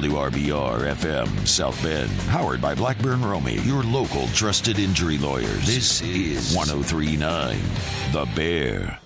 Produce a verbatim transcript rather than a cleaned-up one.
W R B R F M South Bend. Powered by Blackburn Romy, your local trusted injury lawyers. This is one oh three point nine The Bear.